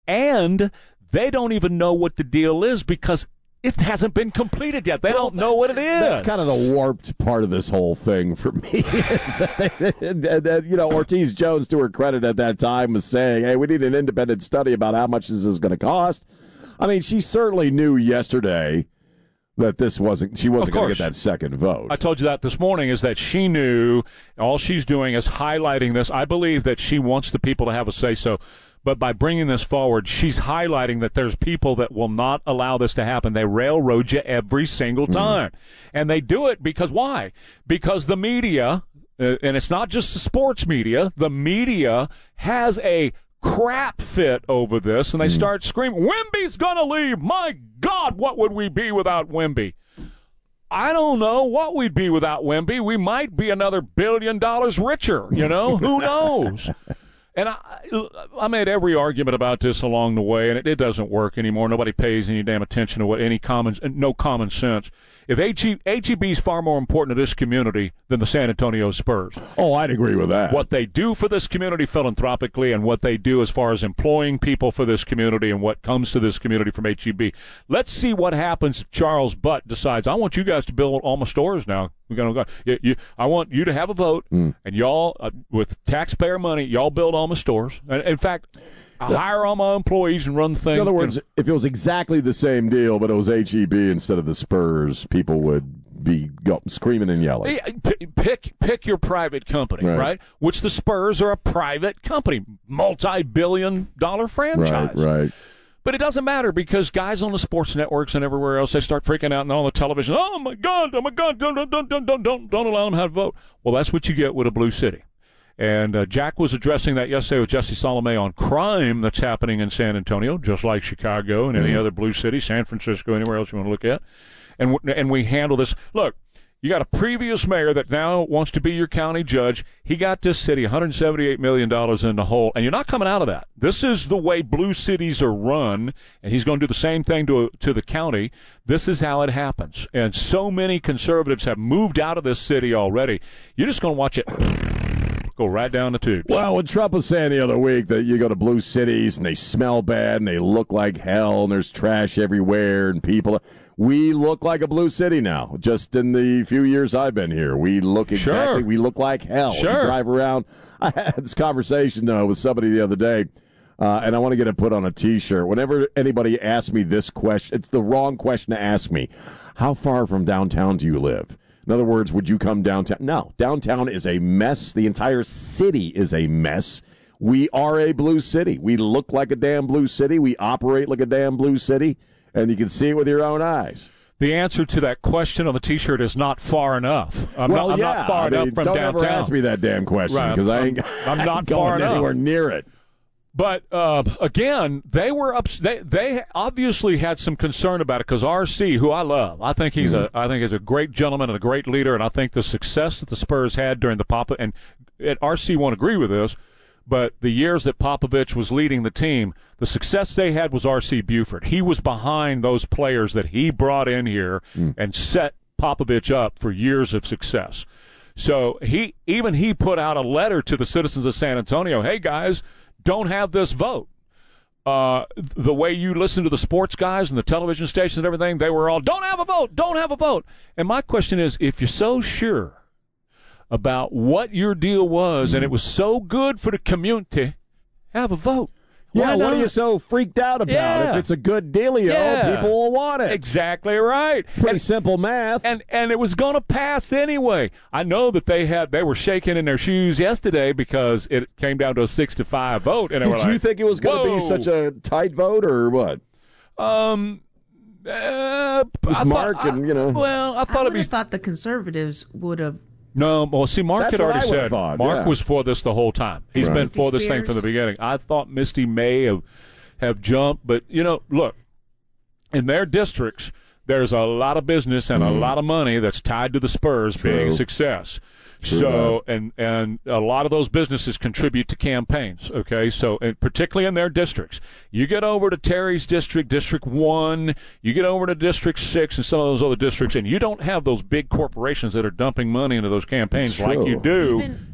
And they don't even know what the deal is because it hasn't been completed yet. They don't know what it is. That's kind of the warped part of this whole thing for me. Ortiz Jones, to her credit at that time, was saying, hey, we need an independent study about how much this is going to cost. I mean, she certainly knew yesterday that she wasn't going to get that second vote. I told you that this morning, is that she knew all she's doing is highlighting this. I believe that she wants the people to have a say-so. But by bringing this forward, she's highlighting that there's people that will not allow this to happen. They railroad you every single time. And they do it because why? Because the media, and it's not just the sports media, the media has a crap fit over this, and they start screaming, Wemby's going to leave. My God, what would we be without Wemby? I don't know what we'd be without Wemby. We might be another $1 billion richer, Who knows? And I made every argument about this along the way, and it doesn't work anymore. Nobody pays any damn attention to what no common sense. If HEB is far more important to this community than the San Antonio Spurs. Oh, I'd agree with that. What they do for this community philanthropically and what they do as far as employing people for this community and what comes to this community from HEB. Let's see what happens if Charles Butt decides, I want you guys to build all my stores now. We're going to go. I want you to have a vote, and y'all, with taxpayer money, y'all build all my stores. And in fact, I hire all my employees and run the thing. In other words, if it was exactly the same deal, but it was HEB instead of the Spurs, people would be screaming and yelling. Pick your private company, right? Which the Spurs are a private company, multi-billion-dollar franchise. Right. But it doesn't matter because guys on the sports networks and everywhere else, they start freaking out and on the television. Oh my God! Don't allow them to have a vote. Well, that's what you get with a blue city. And Jack was addressing that yesterday with Jesse Salome on crime that's happening in San Antonio, just like Chicago and any other blue city, San Francisco, anywhere else you want to look at. And we handle this. Look, you got a previous mayor that now wants to be your county judge. He got this city $178 million in the hole, and you're not coming out of that. This is the way blue cities are run, and he's going to do the same thing to the county. This is how it happens. And so many conservatives have moved out of this city already. You're just going to watch it go right down the tubes. Well, when Trump was saying the other week that you go to blue cities and they smell bad and they look like hell and there's trash everywhere and people... We look like a blue city now. Just in the few years I've been here, we look we look like hell. Sure. We drive around. I had this conversation with somebody the other day, and I want to get it put on a T-shirt. Whenever anybody asks me this question, it's the wrong question to ask me. How far from downtown do you live? In other words, would you come downtown? No, downtown is a mess. The entire city is a mess. We are a blue city. We look like a damn blue city. We operate like a damn blue city. And you can see it with your own eyes. The answer to that question on the T-shirt is not far enough. I'm not far enough from don't downtown. Don't ever ask me that damn question because I'm not going far enough. Anywhere near it. But again, they were they obviously had some concern about it because RC, who I love, I think he's a great gentleman and a great leader, and I think the success that the Spurs had during the and RC won't agree with this. But the years that Popovich was leading the team, the success they had was R.C. Buford. He was behind those players that he brought in here and set Popovich up for years of success. So he put out a letter to the citizens of San Antonio, hey, guys, don't have this vote. The way you listen to the sports guys and the television stations and everything, they were all, don't have a vote, don't have a vote. And my question is, if you're so sure about what your deal was, and it was so good for the community, have a vote. Yeah, what are you so freaked out about? Yeah. If it's a good dealio, people will want it. Exactly right. Pretty simple math. And it was going to pass anyway. I know that they were shaking in their shoes yesterday because it came down to a 6-5 vote. And Did you think it was going to be such a tight vote or what? I thought the conservatives would have. No, well, see, Mark had already said Mark was for this the whole time. He's been for this thing from the beginning. I thought Misty may have jumped, but, look, in their districts, there's a lot of business and a lot of money that's tied to the Spurs being a success. So, and a lot of those businesses contribute to campaigns, okay? So, and particularly in their districts. You get over to Terry's district, District 1, you get over to District 6 and some of those other districts, and you don't have those big corporations that are dumping money into those campaigns like you do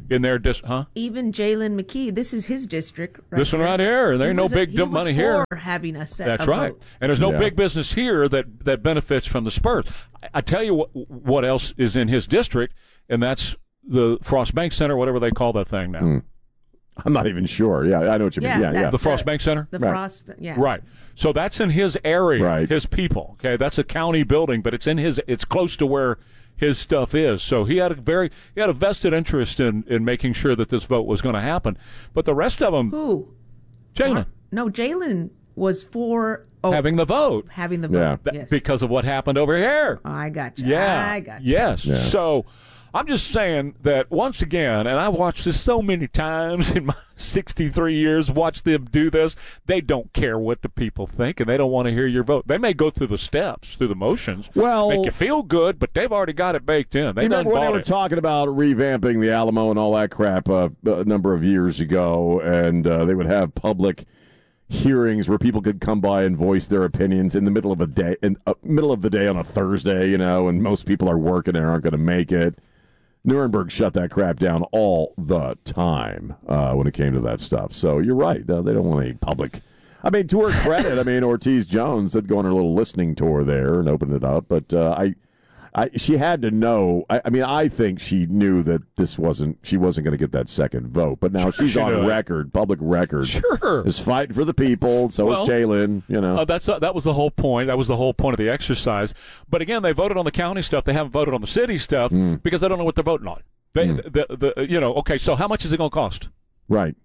in their district. Even Jalen McKee, this is his district. This one right here. There ain't no big money here. For having a set. That's right. Vote. And there's no big business here that benefits from the Spurs. I tell you what else is in his district, and that's the Frost Bank Center, whatever they call that thing now. I'm not even sure. Yeah, I know what you mean. Yeah. The Frost Bank Center? The Frost, yeah. Right. So that's in his area, right. His people. Okay, that's a county building, but it's close to where his stuff is. So he had a vested interest in making sure that this vote was going to happen. But the rest of them, who? Jalen. No, Jalen was for having the vote. Having the vote. Yeah. Yes. Because of what happened over here. I got you. Yeah. I got you. Yes. Yeah. So I'm just saying that once again, and I've watched this so many times in my 63 years, watched them do this. They don't care what the people think, and they don't want to hear your vote. They may go through the steps, through the motions, make you feel good, but they've already got it baked in. They remember when they were talking about revamping the Alamo and all that crap a number of years ago, and they would have public hearings where people could come by and voice their opinions in the middle of the day on a Thursday, and most people are working and aren't going to make it. Nuremberg shut that crap down all the time when it came to that stuff. So you're right. They don't want any public. I mean, to her credit, Ortiz Jones did go on her little listening tour there and opened it up. But she had to know. I think she knew that she wasn't going to get that second vote. But now she's on record, public record. Sure. Is fighting for the people. So is Jalen, that was the whole point. That was the whole point of the exercise. But again, they voted on the county stuff. They haven't voted on the city stuff because they don't know what they're voting on. Okay, so how much is it going to cost? Right.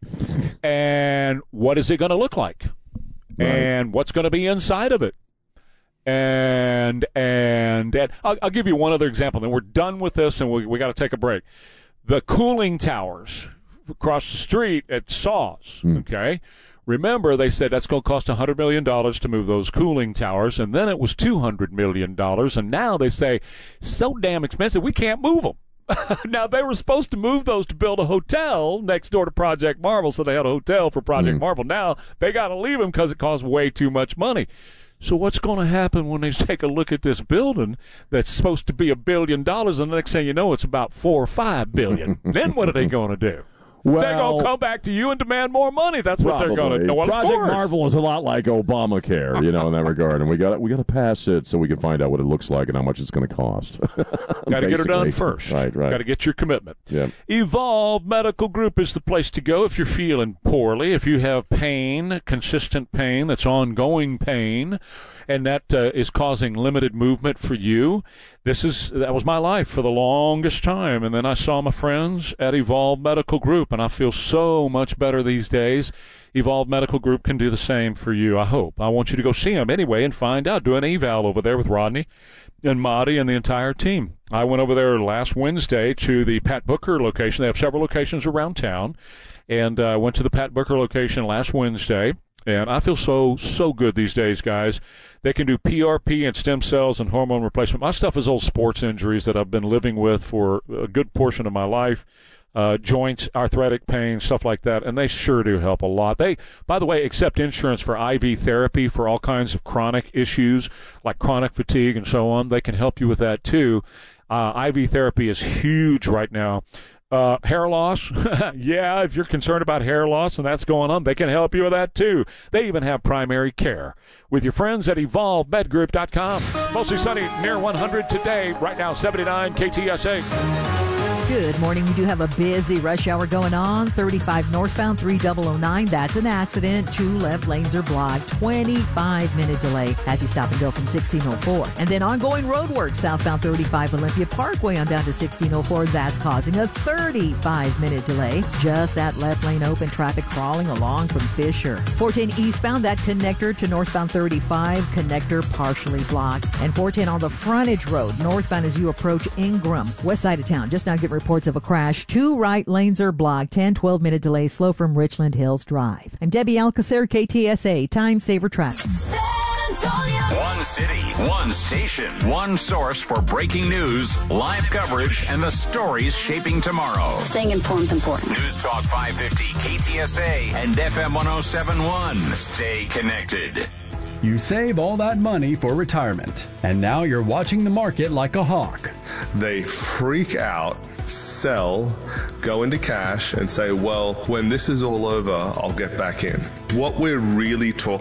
And what is it going to look like? Right. And what's going to be inside of it? And I'll give you one other example, then we're done with this, and we got to take a break. The cooling towers across the street at Saws, okay? Remember, they said that's going to cost $100 million to move those cooling towers, and then it was $200 million, and now they say, so damn expensive, we can't move them. Now, they were supposed to move those to build a hotel next door to Project Marvel, so they had a hotel for Project Marvel. Now, they got to leave them because it costs way too much money. So what's going to happen when they take a look at this building that's supposed to be $1 billion, and the next thing you know, it's about $4 or $5 billion? Then what are they going to do? Well, they're going to come back to you and demand more money. That's what they're going to do. Well, Project Marvel is a lot like Obamacare, in that regard, and we got to pass it so we can find out what it looks like and how much it's going to cost. Got to get it done first. Right. Got to get your commitment. Yeah. Evolve Medical Group is the place to go if you're feeling poorly, if you have pain, consistent pain that's ongoing pain, and that is causing limited movement for you. That was my life for the longest time, and then I saw my friends at Evolve Medical Group, and I feel so much better these days. Evolve Medical Group can do the same for you, I hope. I want you to go see them anyway and find out. Do an eval over there with Rodney and Marty and the entire team. I went over there last Wednesday to the Pat Booker location. They have several locations around town, and I went to the Pat Booker location last Wednesday. And I feel so good these days, guys. They can do PRP and stem cells and hormone replacement. My stuff is old sports injuries that I've been living with for a good portion of my life, joints, arthritic pain, stuff like that, and they sure do help a lot. They, by the way, accept insurance for IV therapy for all kinds of chronic issues like chronic fatigue and so on. They can help you with that, too. IV therapy is huge right now. Hair loss, yeah, if you're concerned about hair loss and that's going on, they can help you with that too. They even have primary care with your friends at EvolveMedGroup.com. Mostly sunny, near 100 today. Right now, 79 KTSA. Good morning. We do have a busy rush hour going on. 35 northbound, 3009. That's an accident. 2 left lanes are blocked. 25-minute delay as you stop and go from 1604. And then ongoing road work southbound 35 Olympia Parkway on down to 1604. That's causing a 35-minute delay. Just that left lane open. Traffic crawling along from Fisher. 410 eastbound, that connector to northbound 35. Connector partially blocked. And 410 on the frontage road northbound as you approach Ingram. West side of town. Just now getting reports of a crash. 2 right lanes are blocked. 10-12-minute delay slow from Richland Hills Drive. I'm Debbie Alcacer, KTSA, Time Saver Traffic. San Antonio. One city, one station, one source for breaking news, live coverage, and the stories shaping tomorrow. Staying informed is important. News Talk 550, KTSA, and FM 1071. Stay connected. You save all that money for retirement, and now you're watching the market like a hawk. They freak out sell, go into cash, and say, well, when this is all over, I'll get back in. What we're really talking